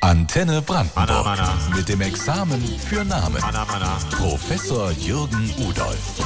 Antenne Brandenburg mit dem Examen für Namen. Professor Jürgen Udolph.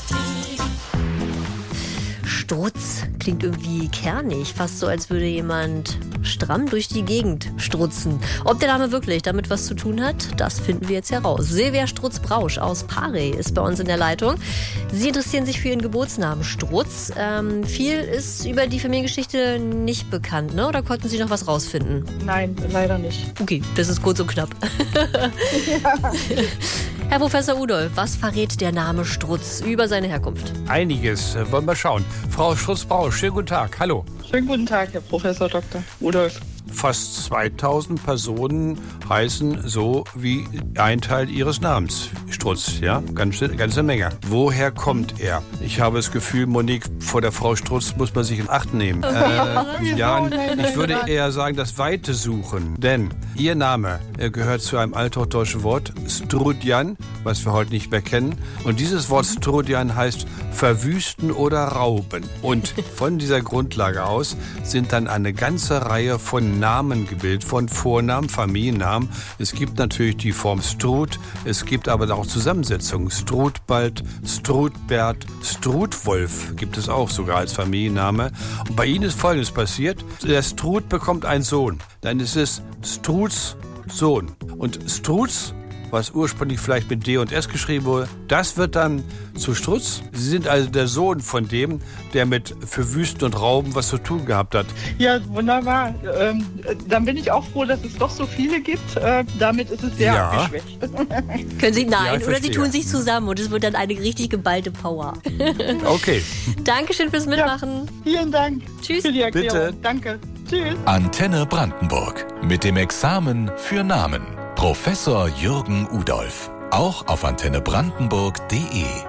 Strutz klingt irgendwie kernig, fast so, als würde jemand stramm durch die Gegend strutzen. Ob der Name wirklich damit was zu tun hat, das finden wir jetzt heraus. Silvia Strutz-Brausch aus Parey ist bei uns in der Leitung. Sie interessieren sich für ihren Geburtsnamen Strutz. Viel ist über die Familiengeschichte nicht bekannt, ne? Oder konnten Sie noch was rausfinden? Nein, leider nicht. Okay, das ist kurz und knapp. Ja. Herr Professor Udolph, was verrät der Name Strutz über seine Herkunft? Einiges, wollen wir schauen. Frau Strutz-Brausch, schönen guten Tag, hallo. Schönen guten Tag, Herr Professor Dr. Udolph. Fast 2000 Personen heißen so wie ein Teil ihres Namens. Strutz, ja, ganze Menge. Woher kommt er? Ich habe das Gefühl, Monique, vor der Frau Strutz muss man sich in Acht nehmen. Ich würde eher sagen, das Weite suchen. Denn ihr Name gehört zu einem althochdeutschen Wort, Strudjan, was wir heute nicht mehr kennen. Und dieses Wort Strudjan heißt verwüsten oder rauben. Und von dieser Grundlage aus sind dann eine ganze Reihe von Namen gebildet, von Vornamen, Familiennamen. Es gibt natürlich die Form Struth, es gibt aber auch Zusammensetzungen. Struthbald, Struthbert, Struthwolf gibt es auch sogar als Familienname. Und bei ihnen ist Folgendes passiert. Der Struth bekommt einen Sohn. Dann ist es Struths Sohn. Und Struths, was ursprünglich vielleicht mit D und S geschrieben wurde, das wird dann zu Strutz. Sie sind also der Sohn von dem, der mit Verwüsten und Rauben was zu tun gehabt hat. Ja, wunderbar. Dann bin ich auch froh, dass es doch so viele gibt. Damit ist es sehr abgeschwächt. Können Sie, nein, oder Sie tun sich zusammen und es wird dann eine richtig geballte Power. Okay. Dankeschön fürs Mitmachen. Ja, vielen Dank. Tschüss. Für die Erklärung. Bitte. Danke. Tschüss. Antenne Brandenburg mit dem Examen für Namen. Professor Jürgen Udolph. Auch auf antennebrandenburg.de.